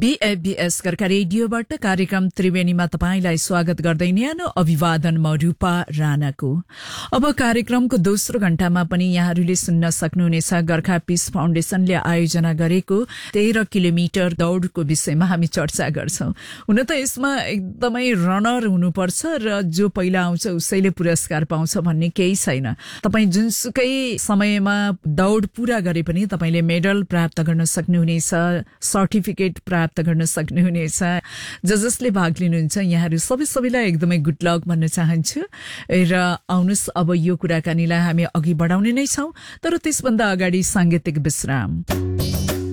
बीएफबीएस कर्का रेडियोबाट कार्यक्रम त्रिवेणीमा तपाईंलाई स्वागत गर्दै न्यानो अभिवादन म रूपा राणाको। अब कार्यक्रमको दोस्रो घण्टामा पनि यहाँहरूले सुन्न सक्नुहुनेछ गोर्खा पीस फाउन्डेशनले आयोजना गरेको 13 किलोमिटर दौडको विषयमा हामी चर्चा गर्छौं। हुन त यसमा एकदमै रनर हुनुपर्छ र जो पहिला आउँछ उसैले पुरस्कार पाउँछ भन्ने केही छैन। तपाई जुनसुकै समयमा दौड पूरा गरे पनि तपाईले मेडल प्राप्त गर्न सक्नुहुनेछ, सर्टिफिकेट प्राप्त गर्न सक्नुहुनेछ। जसले भाग लिनुहुन्छ यहाँहरू सबैलाई एकदमै गुड लक भन्न चाहन्छु र आउनुस् अब यो कुराकानीलाई हामी अघि बढाउने नै छौं, तर त्यसभन्दा अगाडि सांगीतिक विश्राम।